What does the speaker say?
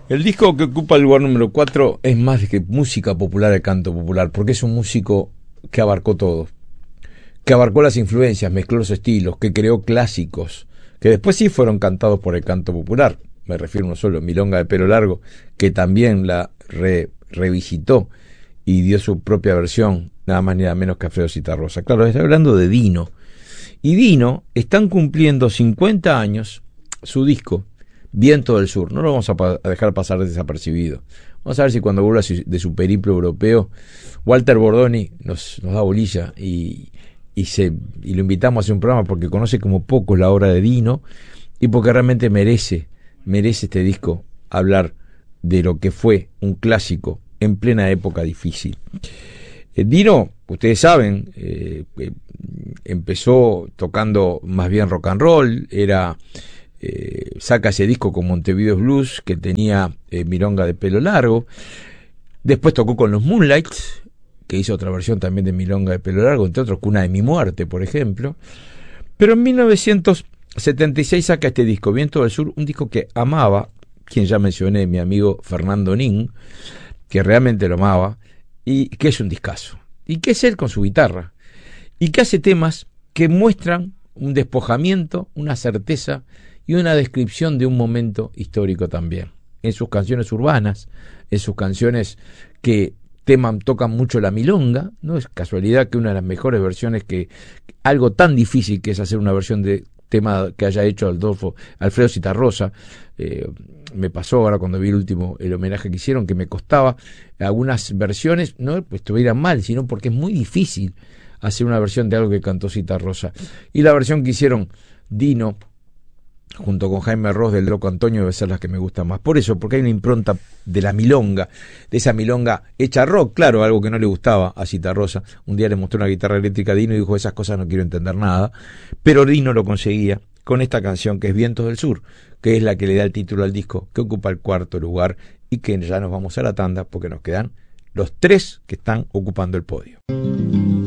El disco que ocupa el lugar número 4 es más que música popular, el canto popular, porque es un músico que abarcó todo, que abarcó las influencias, mezcló los estilos, que creó clásicos, que después sí fueron cantados por el canto popular. Me refiero no solo a Milonga de Pelo Largo, que también la revisitó y dio su propia versión, nada más ni nada menos que Alfredo Zitarrosa. Claro, estoy hablando de Dino. Y Dino están cumpliendo 50 años su disco Viento del Sur. No lo vamos a dejar pasar desapercibido. Vamos a ver si cuando vuelva de su periplo europeo, Walter Bordoni nos da bolilla y lo invitamos a hacer un programa porque conoce como poco la obra de Dino y porque realmente merece este disco hablar de lo que fue un clásico en plena época difícil. Dino, ustedes saben, empezó tocando más bien rock and roll, saca ese disco con Montevideo Blues que tenía Milonga de Pelo Largo, después tocó con los Moonlights, que hizo otra versión también de Milonga de Pelo Largo, entre otros Cuna de mi Muerte, por ejemplo, pero en 1976 saca este disco, Viento del Sur, un disco que amaba, quien ya mencioné, mi amigo Fernando Nin, que realmente lo amaba, y que es un discazo, y que es él con su guitarra, y que hace temas que muestran un despojamiento, una certeza y una descripción de un momento histórico también. En sus canciones urbanas, en sus canciones que tocan mucho la milonga, no es casualidad que una de las mejores versiones, que algo tan difícil que es hacer una versión de tema que haya hecho Alfredo Zitarrosa, me pasó ahora cuando vi el homenaje que hicieron, que me costaba algunas versiones, no pues estuvieran mal, sino porque es muy difícil hacer una versión de algo que cantó Zitarrosa. Y la versión que hicieron Dino junto con Jaime Ross del Loco Antonio debe ser la que me gusta más. Por eso, porque hay una impronta de la milonga, de esa milonga hecha rock, claro, algo que no le gustaba a Zitarrosa. Un día le mostró una guitarra eléctrica a Dino y dijo, esas cosas no quiero entender nada. Pero Dino lo conseguía con esta canción que es Vientos del Sur, que es la que le da el título al disco, que ocupa el 4º lugar y que ya nos vamos a la tanda porque nos quedan los 3 que están ocupando el podio.